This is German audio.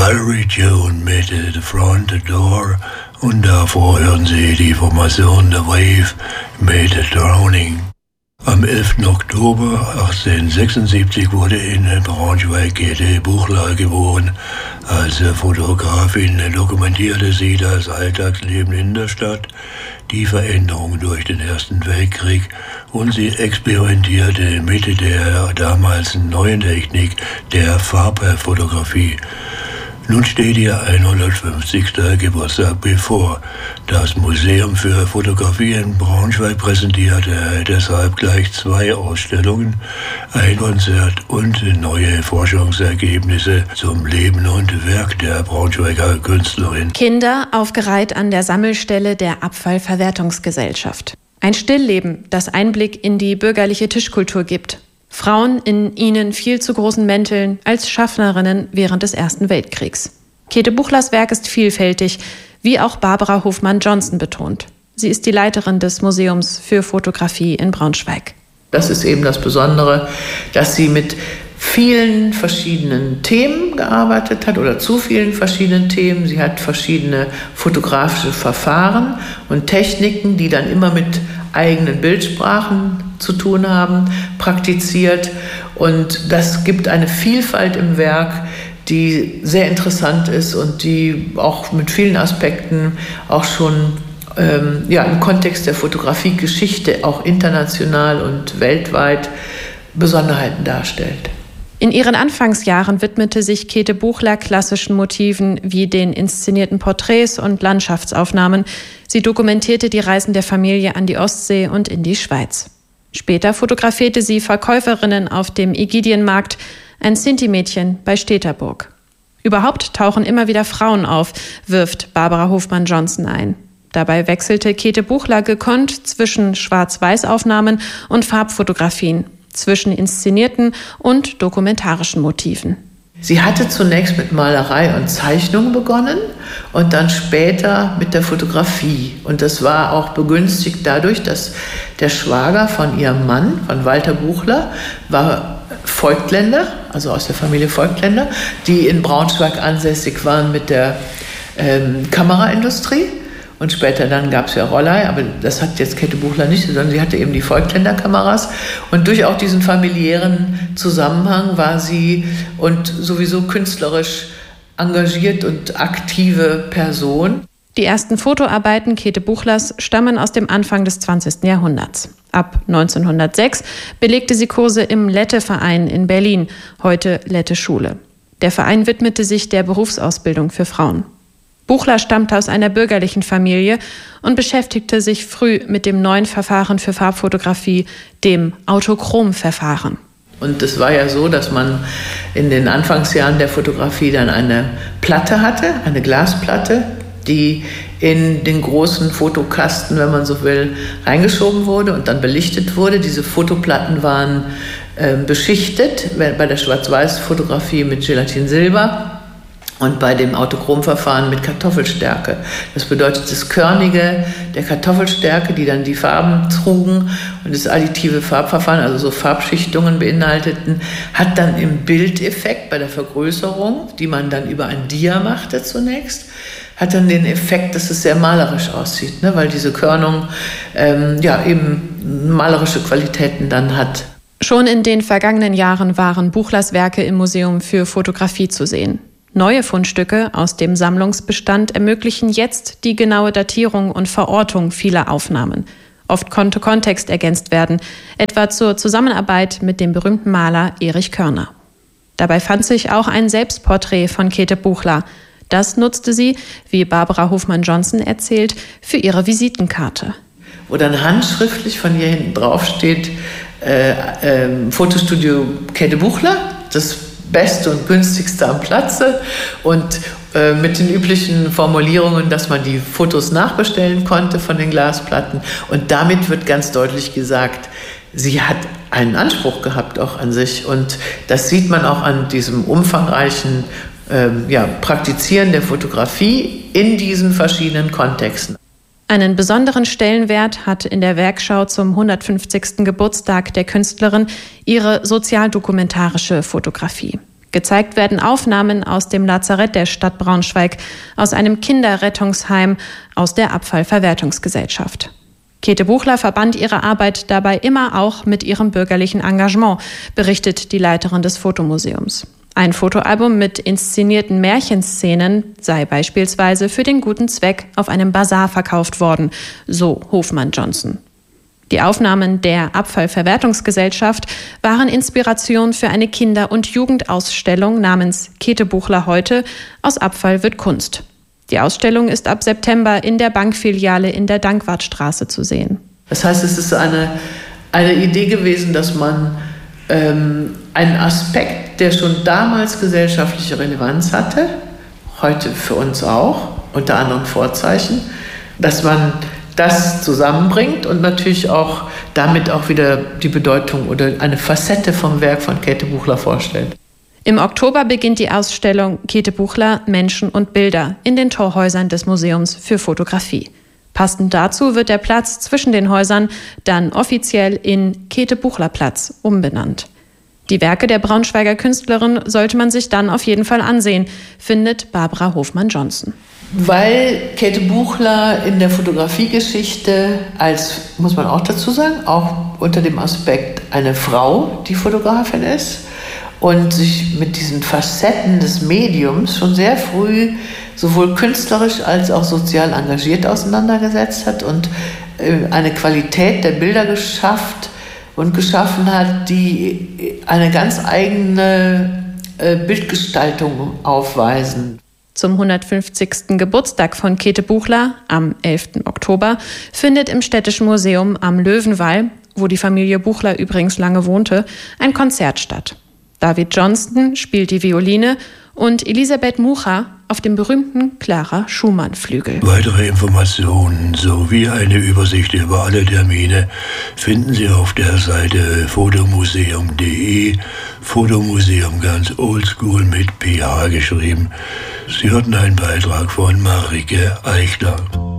Gallery Tune mit The Front Door und davor hören Sie die Formation The Wave mit Drowning. Am 11. Oktober 1876 wurde in Braunschweig Käthe Buchler geboren. Als Fotografin dokumentierte sie das Alltagsleben in der Stadt, die Veränderung durch den Ersten Weltkrieg und sie experimentierte mit der damals neuen Technik der Farbfotografie. Nun steht ihr 150. Geburtstag bevor. Das Museum für Fotografie in Braunschweig präsentierte deshalb gleich 2 Ausstellungen, ein Konzert und neue Forschungsergebnisse zum Leben und Werk der Braunschweiger Künstlerin. Kinder aufgereiht an der Sammelstelle der Abfallverwertungsgesellschaft. Ein Stillleben, das Einblick in die bürgerliche Tischkultur gibt. Frauen in ihnen viel zu großen Mänteln als Schaffnerinnen während des Ersten Weltkriegs. Käthe Buchlers Werk ist vielfältig, wie auch Barbara Hofmann-Johnson betont. Sie ist die Leiterin des Museums für Fotografie in Braunschweig. Das ist eben das Besondere, dass sie mit vielen verschiedenen Themen gearbeitet hat oder zu vielen verschiedenen Themen. Sie hat verschiedene fotografische Verfahren und Techniken, die dann immer mit eigenen Bildsprachen zu tun haben, praktiziert. Und das gibt eine Vielfalt im Werk, die sehr interessant ist und die auch mit vielen Aspekten auch schon im Kontext der Fotografiegeschichte auch international und weltweit Besonderheiten darstellt. In ihren Anfangsjahren widmete sich Käthe Buchler klassischen Motiven wie den inszenierten Porträts und Landschaftsaufnahmen. Sie dokumentierte die Reisen der Familie an die Ostsee und in die Schweiz. Später fotografierte sie Verkäuferinnen auf dem Ägidienmarkt, ein Sinti-Mädchen bei Steterburg. Überhaupt tauchen immer wieder Frauen auf, wirft Barbara Hofmann-Johnson ein. Dabei wechselte Käthe Buchler gekonnt zwischen Schwarz-Weiß-Aufnahmen und Farbfotografien, zwischen inszenierten und dokumentarischen Motiven. Sie hatte zunächst mit Malerei und Zeichnung begonnen und dann später mit der Fotografie. Und das war auch begünstigt dadurch, dass der Schwager von ihrem Mann, von Walter Buchler, war Voigtländer, also aus der Familie Voigtländer, die in Braunschweig ansässig waren mit der Kameraindustrie. Und später dann gab es ja Rollei, aber das hat jetzt Käthe Buchler nicht, sondern sie hatte eben die Voigtländer-Kameras. Und durch auch diesen familiären Zusammenhang war sie und sowieso künstlerisch engagiert und aktive Person. Die ersten Fotoarbeiten Käthe Buchlers stammen aus dem Anfang des 20. Jahrhunderts. Ab 1906 belegte sie Kurse im Lette-Verein in Berlin, heute Lette-Schule. Der Verein widmete sich der Berufsausbildung für Frauen. Buchler stammte aus einer bürgerlichen Familie und beschäftigte sich früh mit dem neuen Verfahren für Farbfotografie, dem Autochrom-Verfahren. Und es war ja so, dass man in den Anfangsjahren der Fotografie dann eine Platte hatte, eine Glasplatte, die in den großen Fotokasten, wenn man so will, reingeschoben wurde und dann belichtet wurde. Diese Fotoplatten waren beschichtet, bei der Schwarz-Weiß-Fotografie mit Gelatinsilber. Und bei dem Autochromverfahren mit Kartoffelstärke. Das bedeutet, das Körnige der Kartoffelstärke, die dann die Farben trugen und das additive Farbverfahren, also so Farbschichtungen beinhalteten, hat dann im Bildeffekt bei der Vergrößerung, die man dann über ein Dia machte zunächst, hat dann den Effekt, dass es sehr malerisch aussieht, ne? Weil diese Körnung eben malerische Qualitäten dann hat. Schon in den vergangenen Jahren waren Buchlers Werke im Museum für Fotografie zu sehen. Neue Fundstücke aus dem Sammlungsbestand ermöglichen jetzt die genaue Datierung und Verortung vieler Aufnahmen. Oft konnte Kontext ergänzt werden, etwa zur Zusammenarbeit mit dem berühmten Maler Erich Körner. Dabei fand sich auch ein Selbstporträt von Käthe Buchler. Das nutzte sie, wie Barbara Hofmann-Johnson erzählt, für ihre Visitenkarte. Wo dann handschriftlich von ihr hinten drauf steht, Fotostudio Käthe Buchler, das Beste und Günstigste am Platze und mit den üblichen Formulierungen, dass man die Fotos nachbestellen konnte von den Glasplatten. Und damit wird ganz deutlich gesagt, sie hat einen Anspruch gehabt auch an sich. Und das sieht man auch an diesem umfangreichen Praktizieren der Fotografie in diesen verschiedenen Kontexten. Einen besonderen Stellenwert hat in der Werkschau zum 150. Geburtstag der Künstlerin ihre sozialdokumentarische Fotografie. Gezeigt werden Aufnahmen aus dem Lazarett der Stadt Braunschweig, aus einem Kinderrettungsheim, aus der Abfallverwertungsgesellschaft. Käthe Buchler verband ihre Arbeit dabei immer auch mit ihrem bürgerlichen Engagement, berichtet die Leiterin des Fotomuseums. Ein Fotoalbum mit inszenierten Märchenszenen sei beispielsweise für den guten Zweck auf einem Basar verkauft worden, so Hofmann-Johnson. Die Aufnahmen der Abfallverwertungsgesellschaft waren Inspiration für eine Kinder- und Jugendausstellung namens Käthe Buchler heute – Aus Abfall wird Kunst. Die Ausstellung ist ab September in der Bankfiliale in der Dankwartstraße zu sehen. Das heißt, es ist eine Idee gewesen, dass man einen Aspekt, der schon damals gesellschaftliche Relevanz hatte, heute für uns auch, unter anderen Vorzeichen, dass man das zusammenbringt und natürlich auch damit auch wieder die Bedeutung oder eine Facette vom Werk von Käthe Buchler vorstellt. Im Oktober beginnt die Ausstellung Käthe Buchler, Menschen und Bilder in den Torhäusern des Museums für Fotografie. Passend dazu wird der Platz zwischen den Häusern dann offiziell in Käthe-Buchler-Platz umbenannt. Die Werke der Braunschweiger Künstlerin sollte man sich dann auf jeden Fall ansehen, findet Barbara Hofmann-Johnson. Weil Käthe Buchler in der Fotografiegeschichte als, muss man auch dazu sagen, auch unter dem Aspekt eine Frau, die Fotografin ist und sich mit diesen Facetten des Mediums schon sehr früh sowohl künstlerisch als auch sozial engagiert auseinandergesetzt hat und eine Qualität der Bilder geschaffen hat, die eine ganz eigene Bildgestaltung aufweisen. Zum 150. Geburtstag von Käthe Buchler am 11. Oktober findet im Städtischen Museum am Löwenwall, wo die Familie Buchler übrigens lange wohnte, ein Konzert statt. David Johnston spielt die Violine und Elisabeth Mucha auf dem berühmten Clara-Schumann-Flügel. Weitere Informationen sowie eine Übersicht über alle Termine finden Sie auf der Seite fotomuseum.de. Fotomuseum ganz oldschool mit PH geschrieben. Sie hörten einen Beitrag von Marike Eichler.